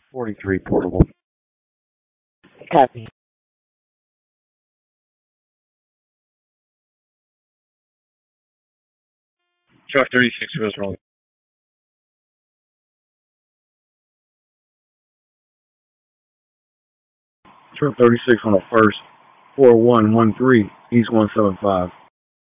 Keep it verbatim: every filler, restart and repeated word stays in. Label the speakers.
Speaker 1: forty-three portable.
Speaker 2: Copy.
Speaker 1: Truck thirty-six wheels rolling. Truck thirty-six on the first, four one one three, East one seven five.